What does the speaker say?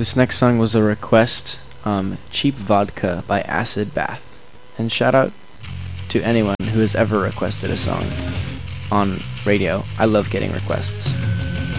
This next song was a request, Cheap Vodka by Acid Bath. And shout out to anyone who has ever requested a song on radio. I love getting requests.